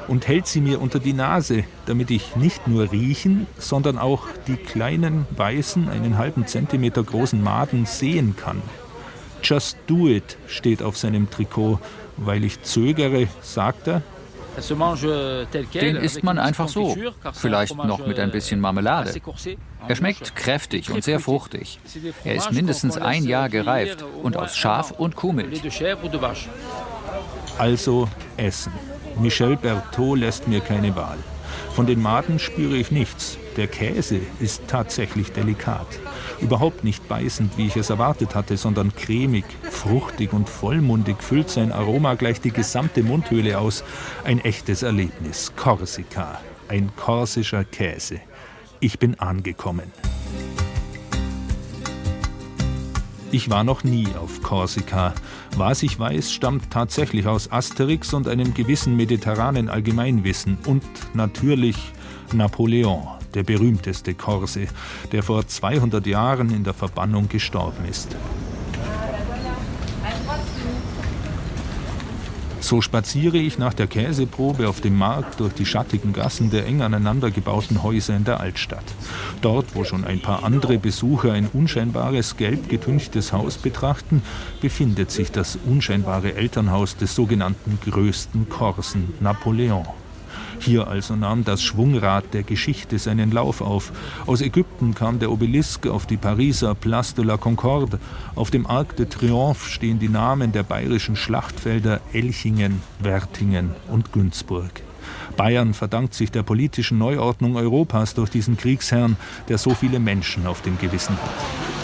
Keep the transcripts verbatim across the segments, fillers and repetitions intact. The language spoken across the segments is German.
und hält sie mir unter die Nase, damit ich nicht nur riechen, sondern auch die kleinen, weißen, einen halben Zentimeter großen Maden sehen kann. Just do it steht auf seinem Trikot. Weil ich zögere, sagt er: Den isst man einfach so, vielleicht noch mit ein bisschen Marmelade. Er schmeckt kräftig und sehr fruchtig. Er ist mindestens ein Jahr gereift und aus Schaf- und Kuhmilch. Also essen. Michel Berthaud lässt mir keine Wahl. Von den Maden spüre ich nichts. Der Käse ist tatsächlich delikat. Überhaupt nicht beißend, wie ich es erwartet hatte, sondern cremig, fruchtig und vollmundig füllt sein Aroma gleich die gesamte Mundhöhle aus. Ein echtes Erlebnis. Korsika. Ein korsischer Käse. Ich bin angekommen. Ich war noch nie auf Korsika. Was ich weiß, stammt tatsächlich aus Asterix und einem gewissen mediterranen Allgemeinwissen. Und natürlich Napoleon, der berühmteste Korse, der vor zweihundert Jahren in der Verbannung gestorben ist. So spaziere ich nach der Käseprobe auf dem Markt durch die schattigen Gassen der eng aneinander gebauten Häuser in der Altstadt. Dort, wo schon ein paar andere Besucher ein unscheinbares, gelb getünchtes Haus betrachten, befindet sich das unscheinbare Elternhaus des sogenannten größten Korsen, Napoleon. Hier also nahm das Schwungrad der Geschichte seinen Lauf auf. Aus Ägypten kam der Obelisk auf die Pariser Place de la Concorde. Auf dem Arc de Triomphe stehen die Namen der bayerischen Schlachtfelder Elchingen, Wertingen und Günzburg. Bayern verdankt sich der politischen Neuordnung Europas durch diesen Kriegsherrn, der so viele Menschen auf dem Gewissen hat.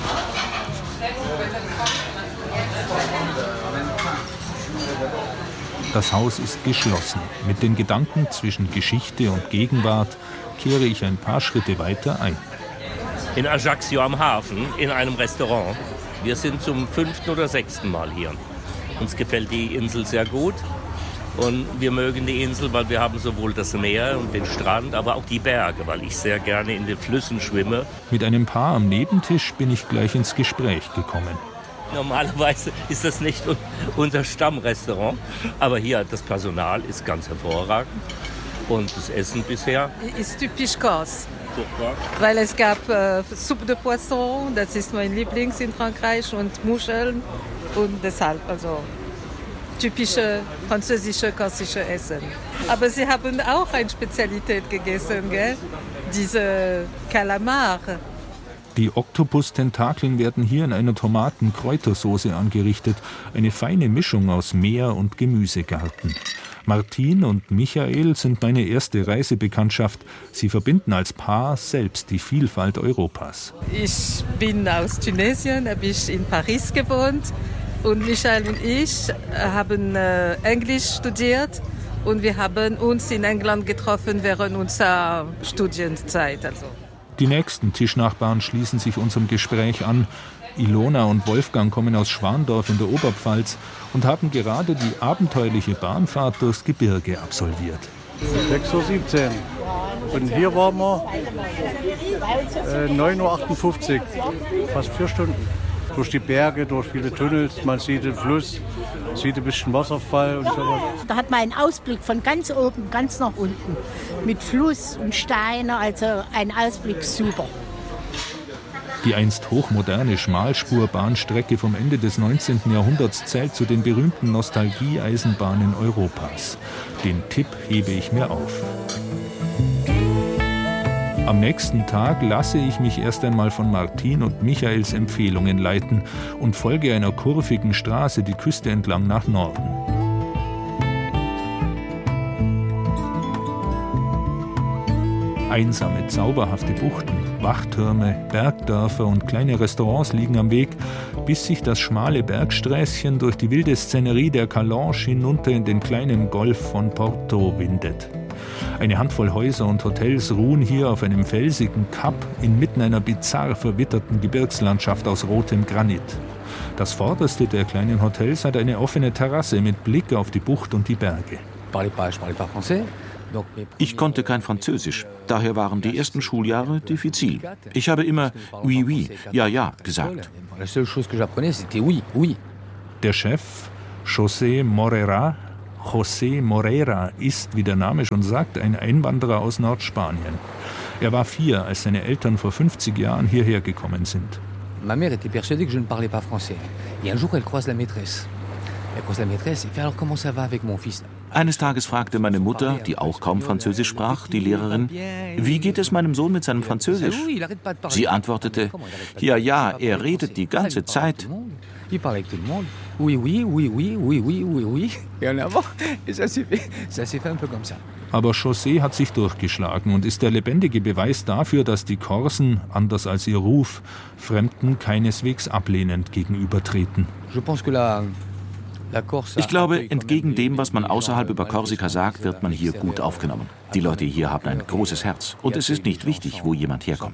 Das Haus ist geschlossen. Mit den Gedanken zwischen Geschichte und Gegenwart kehre ich ein paar Schritte weiter ein. In Ajaccio am Hafen, in einem Restaurant. Wir sind zum fünften oder sechsten Mal hier. Uns gefällt die Insel sehr gut. Und wir mögen die Insel, weil wir haben sowohl das Meer und den Strand, aber auch die Berge, weil ich sehr gerne in den Flüssen schwimme. Mit einem Paar am Nebentisch bin ich gleich ins Gespräch gekommen. Normalerweise ist das nicht unser Stammrestaurant, aber hier das Personal ist ganz hervorragend und das Essen bisher ist typisch Corse, weil es gab äh, Soupe de Poisson, das ist mein Lieblings in Frankreich, und Muscheln und deshalb also typische französische, korsische Essen. Aber sie haben auch eine Spezialität gegessen, gell? Diese Kalamar. Die Oktopus-Tentakeln werden hier in einer Tomaten-Kräutersoße angerichtet. Eine feine Mischung aus Meer- und Gemüsegarten. Martin und Michael sind meine erste Reisebekanntschaft. Sie verbinden als Paar selbst die Vielfalt Europas. Ich bin aus Tunesien, habe ich in Paris gewohnt. Und Michael und ich haben äh, Englisch studiert. Und wir haben uns in England getroffen während unserer Studienzeit. Also. Die nächsten Tischnachbarn schließen sich unserem Gespräch an. Ilona und Wolfgang kommen aus Schwandorf in der Oberpfalz und haben gerade die abenteuerliche Bahnfahrt durchs Gebirge absolviert. sechs Uhr siebzehn. Und hier waren wir äh, neun Uhr achtundfünfzig. Fast vier Stunden. Durch die Berge, durch viele Tunnels. Man sieht den Fluss, sieht ein bisschen Wasserfall und so was. Da hat man einen Ausblick von ganz oben, ganz nach unten. Mit Fluss und Steine, also ein Ausblick super. Die einst hochmoderne Schmalspurbahnstrecke vom Ende des neunzehnten Jahrhunderts zählt zu den berühmten Nostalgie-Eisenbahnen Europas. Den Tipp hebe ich mir auf. Am nächsten Tag lasse ich mich erst einmal von Martin und Michaels Empfehlungen leiten und folge einer kurvigen Straße die Küste entlang nach Norden. Einsame, zauberhafte Buchten, Wachtürme, Bergdörfer und kleine Restaurants liegen am Weg, bis sich das schmale Bergsträßchen durch die wilde Szenerie der Calanche hinunter in den kleinen Golf von Porto windet. Eine Handvoll Häuser und Hotels ruhen hier auf einem felsigen Kap inmitten einer bizarr verwitterten Gebirgslandschaft aus rotem Granit. Das vorderste der kleinen Hotels hat eine offene Terrasse mit Blick auf die Bucht und die Berge. Ich konnte kein Französisch, daher waren die ersten Schuljahre diffizil. Ich habe immer oui, oui, ja, ja gesagt. Der Chef, José Morera, José Moreira ist, wie der Name schon sagt, ein Einwanderer aus Nordspanien. Er war vier, als seine Eltern vor fünfzig Jahren hierher gekommen sind. Ma mère était persuadée que je ne parlais pas français. Et un jour, elle croise la maîtresse. Elle croise la maîtresse et fait alors comment ça va avec mon fils? Eines Tages fragte meine Mutter, die auch kaum Französisch sprach, die Lehrerin, wie geht es meinem Sohn mit seinem Französisch? Sie antwortete, ja, ja, er redet die ganze Zeit. Aber José hat sich durchgeschlagen und ist der lebendige Beweis dafür, dass die Korsen, anders als ihr Ruf, Fremden keineswegs ablehnend gegenübertreten. Ich glaube, entgegen dem, was man außerhalb über Korsika sagt, wird man hier gut aufgenommen. Die Leute hier haben ein großes Herz und es ist nicht wichtig, wo jemand herkommt.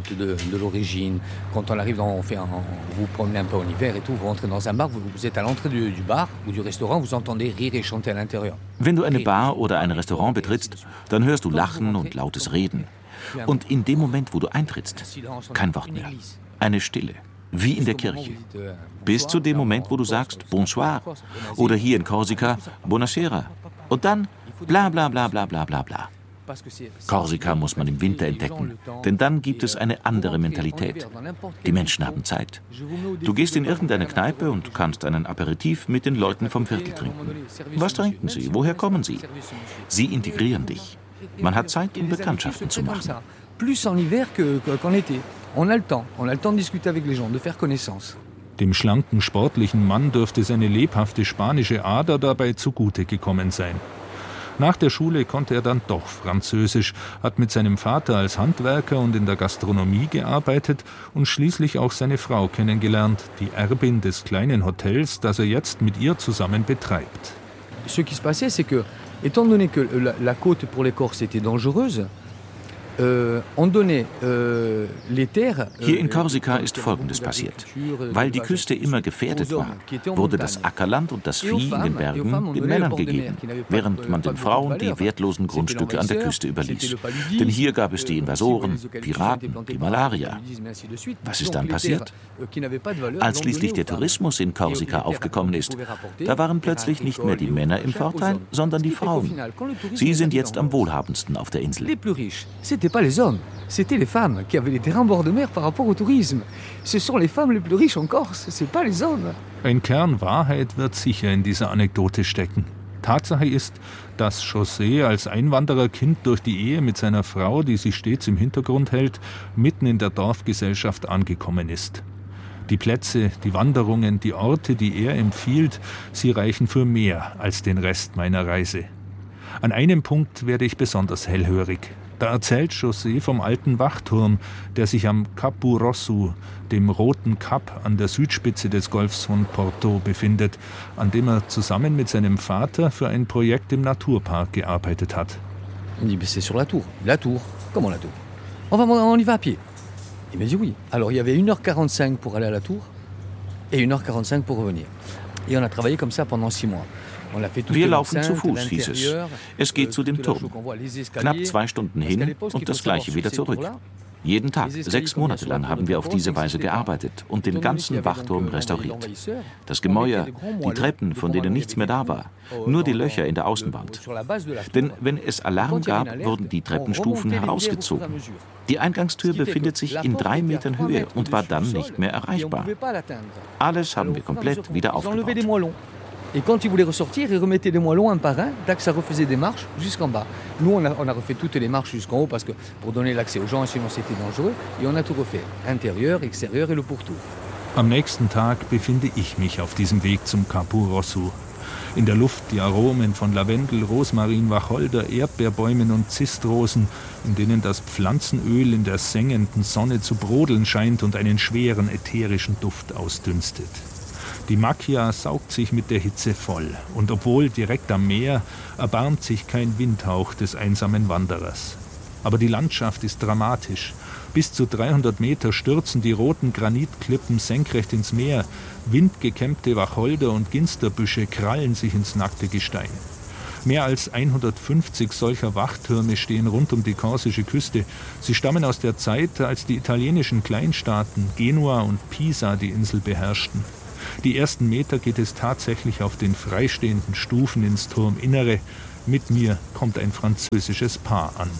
Wenn du eine Bar oder ein Restaurant betrittst, dann hörst du Lachen und lautes Reden. Und in dem Moment, wo du eintrittst, kein Wort mehr, eine Stille. Wie in der Kirche. Bis zu dem Moment, wo du sagst Bonsoir oder hier in Korsika Buonasera. Und dann bla bla bla bla bla bla bla. Korsika muss man im Winter entdecken, denn dann gibt es eine andere Mentalität. Die Menschen haben Zeit. Du gehst in irgendeine Kneipe und kannst einen Aperitif mit den Leuten vom Viertel trinken. Was trinken sie? Woher kommen sie? Sie integrieren dich. Man hat Zeit, um Bekanntschaften zu machen. Plus en hiver qu'en été. On a le temps. On a le temps de discuter avec les gens, de faire connaissance. Dem schlanken, sportlichen Mann dürfte seine lebhafte spanische Ader dabei zugute gekommen sein. Nach der Schule konnte er dann doch Französisch, hat mit seinem Vater als Handwerker und in der Gastronomie gearbeitet und schließlich auch seine Frau kennengelernt, die Erbin des kleinen Hotels, das er jetzt mit ihr zusammen betreibt. Ce qui se passait, c'est que, étant donné que la, la côte pour les Corses était dangereuse, Hier in Korsika ist Folgendes passiert. Weil die Küste immer gefährdet war, wurde das Ackerland und das Vieh in den Bergen den Männern gegeben, während man den Frauen die wertlosen Grundstücke an der Küste überließ. Denn hier gab es die Invasoren, Piraten, die Malaria. Was ist dann passiert? Als schließlich der Tourismus in Korsika aufgekommen ist, da waren plötzlich nicht mehr die Männer im Vorteil, sondern die Frauen. Sie sind jetzt am wohlhabendsten auf der Insel. C'était pas les hommes, c'était les femmes qui avaient les terrains bord de mer par rapport au tourisme. Ce sont les femmes les plus riches en Corse, c'est pas les hommes. Ein Kern Wahrheit wird sicher in dieser Anekdote stecken. Tatsache ist, dass José als Einwandererkind durch die Ehe mit seiner Frau, die sich stets im Hintergrund hält, mitten in der Dorfgesellschaft angekommen ist. Die Plätze, die Wanderungen, die Orte, die er empfiehlt, sie reichen für mehr als den Rest meiner Reise. An einem Punkt werde ich besonders hellhörig. Da erzählt José vom alten Wachturm, der sich am Capu Rosso, dem roten Kap an der Südspitze des Golfs von Porto, befindet, an dem er zusammen mit seinem Vater für ein Projekt im Naturpark gearbeitet hat. On dit, c'est sur la tour. La tour, comment la tour? On va, on y va à pied. Il m'a dit oui. Alors il y avait une heure quarante-cinq pour aller à la tour et une heure quarante-cinq pour revenir. Et on a travaillé comme ça pendant six mois. Wir laufen zu Fuß, hieß es. Es geht zu dem Turm. Knapp zwei Stunden hin und das Gleiche wieder zurück. Jeden Tag, sechs Monate lang haben wir auf diese Weise gearbeitet und den ganzen Wachturm restauriert. Das Gemäuer, die Treppen, von denen nichts mehr da war, nur die Löcher in der Außenwand. Denn wenn es Alarm gab, wurden die Treppenstufen herausgezogen. Die Eingangstür befindet sich in drei Metern Höhe und war dann nicht mehr erreichbar. Alles haben wir komplett wieder aufgebaut. Et quand ils voulaient ressortir, ils remettaient les moellons un par un, tac, ça refaisait des marches jusqu'en bas. Nous, on a, on a refait toutes les marches jusqu'en haut parce que pour donner l'accès aux gens, sinon c'était dangereux. Et on a tout refait, intérieur, extérieur et le pourtour. Am nächsten Tag befinde ich mich auf diesem Weg zum Capu Rosso. In der Luft die Aromen von Lavendel, Rosmarin, Wacholder, Erdbeerbäumen und Zistrosen, in denen das Pflanzenöl in der sengenden Sonne zu brodeln scheint und einen schweren ätherischen Duft ausdünstet. Die Macchia saugt sich mit der Hitze voll und obwohl direkt am Meer, erbarmt sich kein Windhauch des einsamen Wanderers. Aber die Landschaft ist dramatisch. Bis zu dreihundert Meter stürzen die roten Granitklippen senkrecht ins Meer, windgekämmte Wacholder- und Ginsterbüsche krallen sich ins nackte Gestein. Mehr als hundertfünfzig solcher Wachtürme stehen rund um die korsische Küste. Sie stammen aus der Zeit, als die italienischen Kleinstaaten Genua und Pisa die Insel beherrschten. Die ersten Meter geht es tatsächlich auf den freistehenden Stufen ins Turminnere. Mit mir kommt ein französisches Paar an.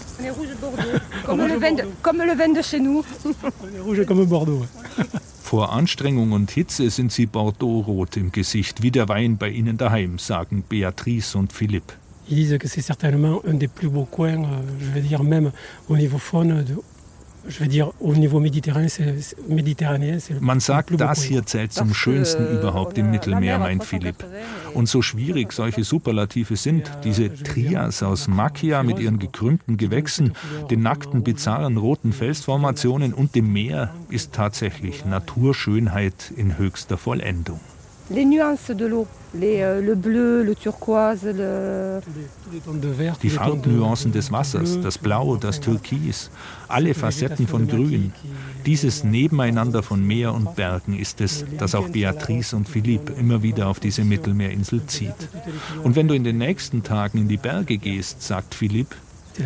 Vor Anstrengung und Hitze sind sie bordeauxrot im Gesicht, wie der Wein bei ihnen daheim, sagen Beatrice und Philippe. Ils disent que c'est certainement un des plus beaux coins, je veux dire même au niveau faune, de, je veux dire au niveau méditerranéen, c'est méditerranéen. Man sagt, das hier zählt zum schönsten überhaupt im Mittelmeer, meint Philippe. Und so schwierig solche Superlative sind, diese Trias aus Macchia mit ihren gekrümmten Gewächsen, den nackten, bizarren roten Felsformationen und dem Meer, ist tatsächlich Naturschönheit in höchster Vollendung. Les nuances de l'eau, les, le bleu, le turquoise, le... Die Farbnuancen des Wassers, das Blau, das Türkis, alle Facetten von Grün. Dieses Nebeneinander von Meer und Bergen ist es, das auch Beatrice und Philippe immer wieder auf diese Mittelmeerinsel zieht. Und wenn du in den nächsten Tagen in die Berge gehst, sagt Philippe,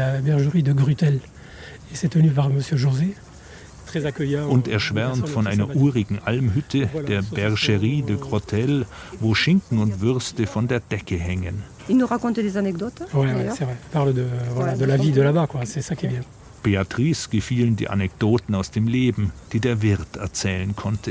und er schwärmt von einer urigen Almhütte, der Bergerie de Grotel, wo Schinken und Würste von der Decke hängen. Beatrice gefielen die Anekdoten aus dem Leben, die der Wirt erzählen konnte.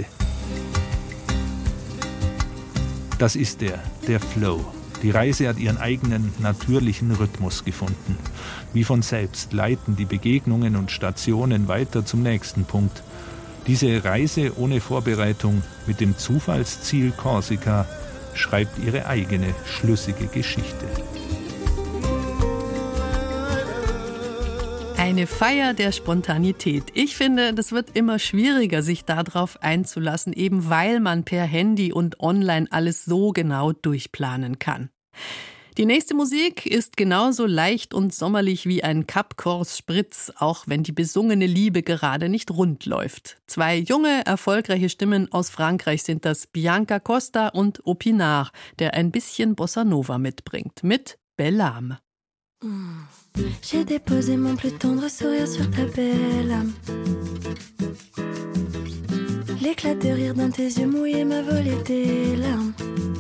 Das ist der, der Flow. Die Reise hat ihren eigenen, natürlichen Rhythmus gefunden. Wie von selbst leiten die Begegnungen und Stationen weiter zum nächsten Punkt. Diese Reise ohne Vorbereitung mit dem Zufallsziel Korsika schreibt ihre eigene schlüssige Geschichte. Eine Feier der Spontanität. Ich finde, das wird immer schwieriger, sich darauf einzulassen, eben weil man per Handy und online alles so genau durchplanen kann. Die nächste Musik ist genauso leicht und sommerlich wie ein Cap Corse Spritz, auch wenn die besungene Liebe gerade nicht rund läuft. Zwei junge, erfolgreiche Stimmen aus Frankreich sind das Bianca Costa und Opinard, der ein bisschen Bossa Nova mitbringt, mit Belle Âme. J'ai déposé mon plus tendre sourire sur ta belle âme. L'éclat de rire dans tes yeux mouillés m'a volé tes larmes.